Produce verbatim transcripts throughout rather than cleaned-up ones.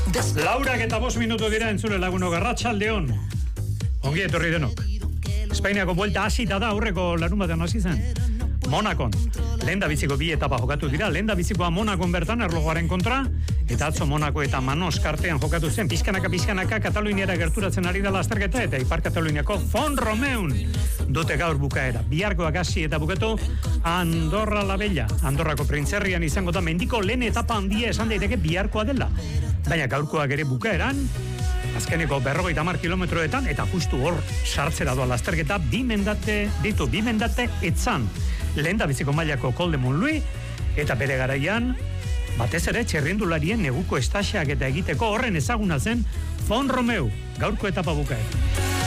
Laurak eta bost minutu dira entzule laguno Arratsaldeon. Ongi etorri denok. Espainiako buelta hasita da aurreko larun batean hasi zen. Monakon. Lenda biziko bi etapa jokatu dira. Lenda bizikoa Monakon bertan erlojuaren kontra. Eta atzo Monako eta Manos kartean jokatu zen. Pizkanaka, pizkanaka Kataluniara gerturatzen ari da lasterketa. Eta Ipar Kataluniako Font-Romeun dute gaur bukaera. Biharkoak hasi eta bukatu Andorra la Bella. Andorrako printzerrian izango da mendiko lehen etapa handia esan daiteke biharkoa dela. Baina gaurkoak ere bukaeran, azkeneko berrogeita hamar kilometroetan, eta justu hor sartzera doa lasterketa, bi mendate ditu, bi mendate etzan. Lehen da biziko mailako Col de Montlouis, eta bere garaian, batez ere txerrindularien neguko estaxeak eta egiteko horren ezaguna zen Font-Romeu, gaurko etapa bukaera.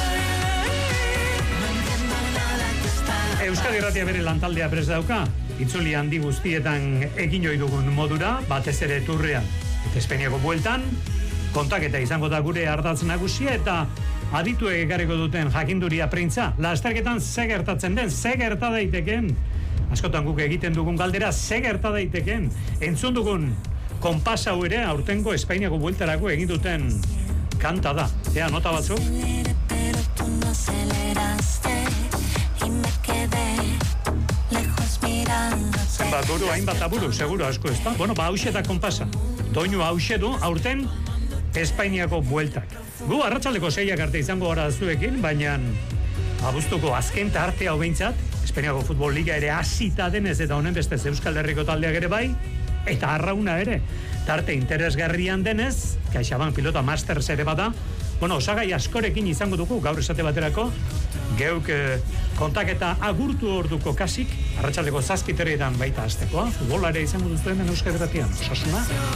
Euskadi Irratia bere lantaldea prest dauka, itzuli handi guztietan egin ohi dugun modura, batez ere turrean. Eta Espainiako bueltan, kontaketa izango da gure ardatz nagusia eta adituek ekarriko duten jakinduria printza. Lasterketan ze gertatzen den, ze gerta daiteken. Askotan guk egiten dugun galdera, ze gerta daiteken. Entzun dugun konpas hau ere aurtengo Espainiako bueltarako egin duten kanta da. Ea, nota batzuk. Zenbat buru, hainbat aburu, seguro asko ez da. Bueno, ba, hause da konpasa. Doinu hause du, aurten Espainiako bueltak. Gu arratsaldeko seiak arte izango gara zuekin, baina abuztuko azken tartea hau behintzat, Espainiako futbol liga ere hasita denez eta honen bestez Euskal Herriko taldeak ere bai, eta arrauna ere. Tarte interesgarrian denez, CaixaBank pilota Masters ere bada, bueno, osagai askorekin izango dugu, gaur esate baterako, geuk eh, kontaketa agurtu orduko kasik, arratsaldeko zazpiterrietan baita aztekoa, futbolare izango duzu hemen Euskal Herratian, osasuna,